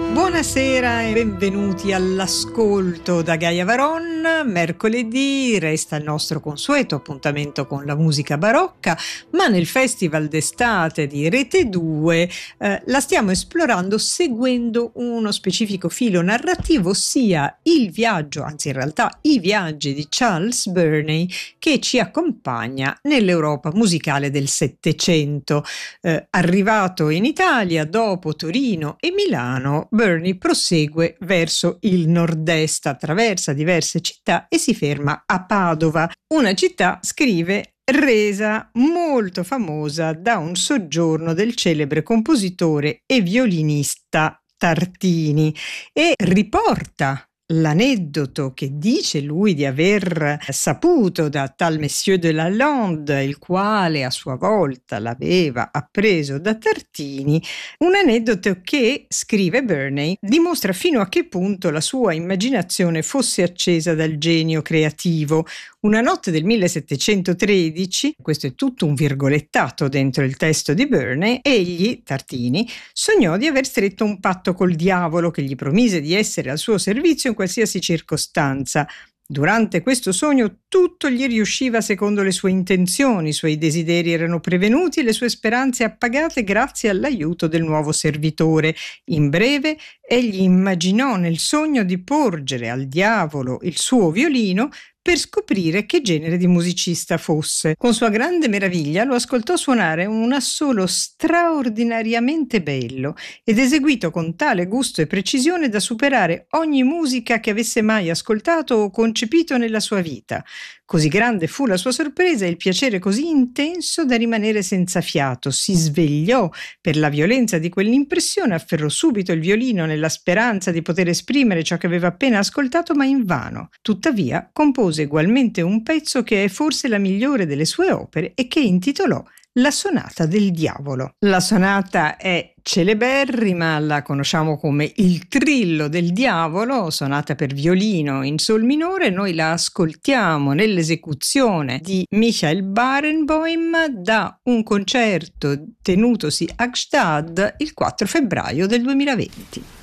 Buonasera e benvenuti all'ascolto da Gaia Varon. Mercoledì resta il nostro consueto appuntamento con la musica barocca, ma nel Festival d'estate di Rete 2 la stiamo esplorando seguendo uno specifico filo narrativo, ossia il viaggio, anzi in realtà i viaggi di Charles Burney, che ci accompagna nell'Europa musicale del Settecento. Arrivato in Italia dopo Torino e Milano, Burney prosegue verso il nord-est, attraversa diverse città e si ferma a Padova, una città, scrive, resa molto famosa da un soggiorno del celebre compositore e violinista Tartini, e riporta l'aneddoto che dice lui di aver saputo da tal Monsieur de Lalande, il quale a sua volta l'aveva appreso da Tartini, un aneddoto che, scrive Burney, dimostra fino a che punto la sua immaginazione fosse accesa dal genio creativo. Una notte del 1713, questo è tutto un virgolettato dentro il testo di Burney, egli, Tartini, sognò di aver stretto un patto col diavolo che gli promise di essere al suo servizio in qualsiasi circostanza. Durante questo sogno tutto gli riusciva secondo le sue intenzioni, i suoi desideri erano prevenuti e le sue speranze appagate grazie all'aiuto del nuovo servitore. In breve, egli immaginò nel sogno di porgere al diavolo il suo violino per scoprire che genere di musicista fosse. Con sua grande meraviglia lo ascoltò suonare un assolo straordinariamente bello ed eseguito con tale gusto e precisione da superare ogni musica che avesse mai ascoltato o concepito nella sua vita. Così grande fu la sua sorpresa e il piacere così intenso da rimanere senza fiato. Si svegliò per la violenza di quell'impressione, afferrò subito il violino nella speranza di poter esprimere ciò che aveva appena ascoltato, ma invano. Tuttavia compose ugualmente un pezzo che è forse la migliore delle sue opere e che intitolò La sonata del diavolo. La sonata è celeberrima, la conosciamo come il Trillo del diavolo, sonata per violino in sol minore. Noi la ascoltiamo nell'esecuzione di Michael Barenboim da un concerto tenutosi a Gstaad il 4 febbraio del 2020.